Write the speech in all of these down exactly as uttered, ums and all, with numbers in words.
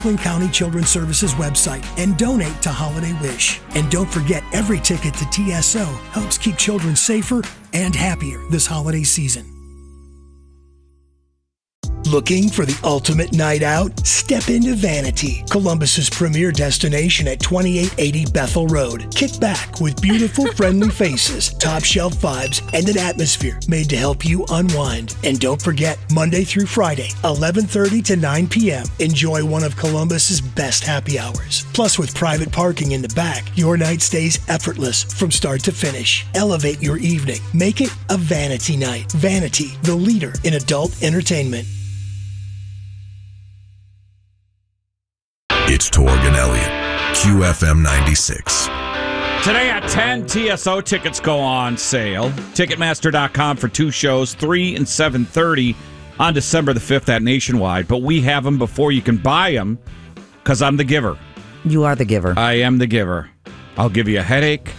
Franklin County Children's Services website and donate to Holiday Wish. And don't forget, every ticket to T S O helps keep children safer and happier this holiday season. Looking for the ultimate night out? Step into Vanity, Columbus's premier destination at twenty-eight eighty Bethel Road. Kick back with beautiful, friendly faces, top shelf vibes, and an atmosphere made to help you unwind. And don't forget, Monday through Friday, eleven thirty to nine p.m., enjoy one of Columbus's best happy hours. Plus, with private parking in the back, your night stays effortless from start to finish. Elevate your evening. Make it a Vanity night. Vanity, the leader in adult entertainment. It's Torg and Elliott, Q F M ninety-six. Today at ten, T S O tickets go on sale. Ticketmaster dot com for two shows, three and seven thirty on December the fifth at Nationwide. But we have them before you can buy them because I'm the giver. You are the giver. I am the giver. I'll give you a headache,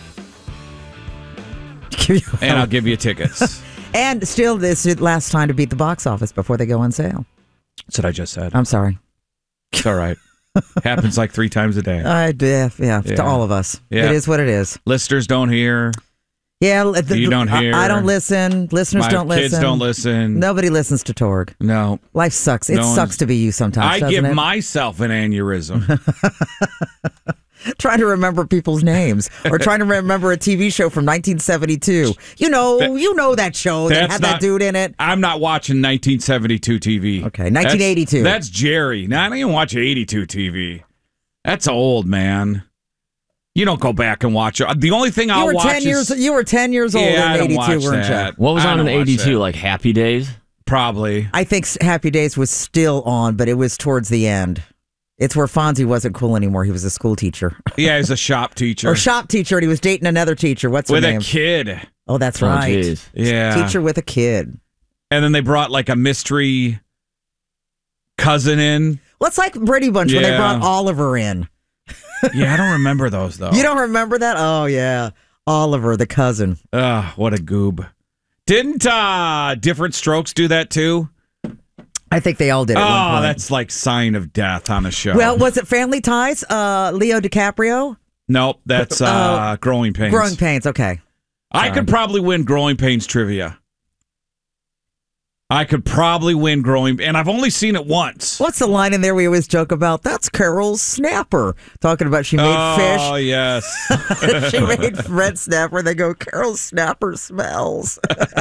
and I'll give you tickets. And still, this is the last time to beat the box office before they go on sale. That's what I just said. I'm sorry. It's all right. Happens like three times a day. I yeah, yeah, Yeah. to all of us. Yeah. It is what it is. Listeners don't hear. Yeah, the, You don't hear. I, I don't listen. Listeners My don't listen. kids don't listen. Nobody listens to Torg. No. Life sucks. It No one's- sucks to be you sometimes. I doesn't give it? myself an aneurysm. Trying to remember people's names or trying to remember a T V show from nineteen seventy-two. You know, That- you know that show that That's had not- that dude in it. I'm not watching nineteen seventy-two T V. Okay, nineteen eighty-two. That's, that's Jerry. Now, I don't even watch eighty-two T V. That's old, man. You don't go back and watch it. The only thing You I'll were watch ten is... years. You were ten years old Yeah, I in don't eighty-two, watch weren't that. you? What was I on in don't watch eighty-two? that. Like Happy Days? Probably. I think Happy Days was still on, but it was towards the end. It's where Fonzie wasn't cool anymore. He was a school teacher. Yeah, he's a shop teacher. or shop teacher, and he was dating another teacher. What's her With name? a kid. Oh, that's Oh, right. geez. Yeah. Teacher with a kid. And then they brought like a mystery cousin in. Well, it's like Brady Bunch when they Yeah. brought Oliver in. Yeah, I don't remember those, though. You don't remember that? Oh, yeah. Oliver, the cousin. Ugh, what a goob. Didn't uh, Different Strokes do that, too? I think they all did at one Oh, point. that's like sign of death on a show. Well, was it Family Ties? Uh, Leo DiCaprio? Nope, that's uh, Uh, Growing Pains. Growing Pains, okay. I could probably win Growing Pains trivia. I could probably win Growing, and I've only seen it once. What's the line in there we always joke about? That's Carol's Snapper. Talking about she made Oh, fish. yes. She made red snapper. They go, Carol's Snapper smells.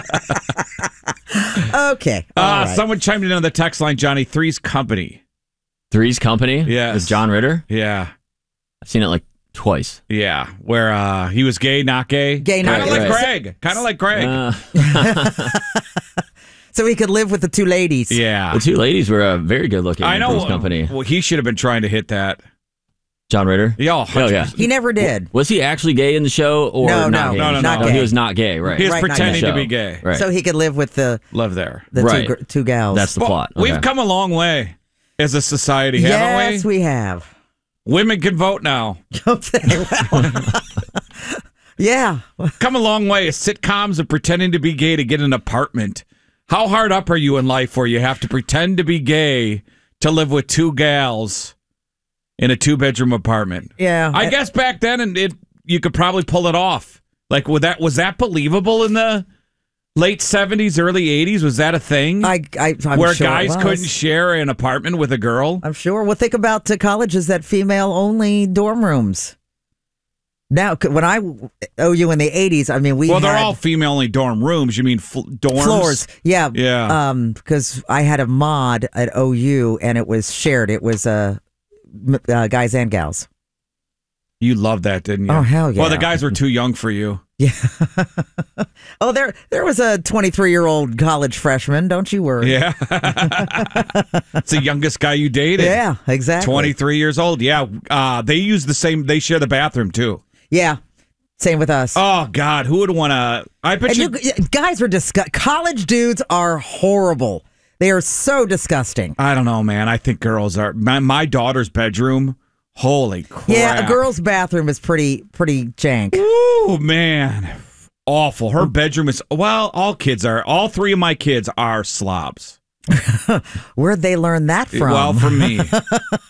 Okay. all Uh, right. Someone chimed in on the text line, Johnny. Three's Company. Three's Company? Yes. With John Ritter? Yeah. I've seen it like twice. Yeah. Where uh, he was gay, not gay. Gay, not Kind of gay. like Right. Greg. Kind of like Greg. Uh, So he could live with the two ladies. yeah. the two ladies were uh, very good looking I in know. Three's Company. Well, he should have been trying to hit that. John Ritter? Yeah, one hundred percent. yeah. He never did. Was he actually gay in the show or No, not no, gay? no, in no, the no. show? Not He gay. was not gay, right? He was Right, not pretending gay. to be gay. Right. So he could live with the Love there. the Right. two, gr- two gals. That's the Well, plot. We've Okay. come a long way as a society, haven't Yes, we? we have. Women can vote now. Okay, well. Yeah. Come a long way. Sitcoms of pretending to be gay to get an apartment. How hard up are you in life where you have to pretend to be gay to live with two gals in a two-bedroom apartment? Yeah. I guess back then, and it you could probably pull it off. Like, would that was that believable in the late seventies, early eighties? Was that a thing? I, I, I'm where sure it guys was. couldn't share an apartment with a girl? I'm sure. Well, think about the colleges that female-only dorm rooms. Now, c- when I O U in the eighties, I mean, we Well, they're had all female-only dorm rooms. You mean fl- dorms? floors. Yeah. Yeah. Um, because I had a mod at O U, and it was shared. It was uh, m- uh, guys and gals. You loved that, didn't you? Oh, hell yeah. Well, the guys were too young for you. Yeah. Oh, there there was a twenty-three-year-old college freshman. Don't you worry. Yeah. It's the youngest guy you dated. Yeah, exactly. twenty-three years old. Yeah. Uh, they use the same, they share the bathroom too. Yeah. Same with us. Oh, God. Who would want to? I bet And you. you, guys are disgust. College dudes are horrible. They are so disgusting. I don't know, man. I think girls are. My, my daughter's bedroom. Holy crap. Yeah, a girl's bathroom is pretty pretty jank. Oh, man. Awful. Her bedroom is. Well, all kids are. All three of my kids are slobs. Where'd they learn that from? Well, from me.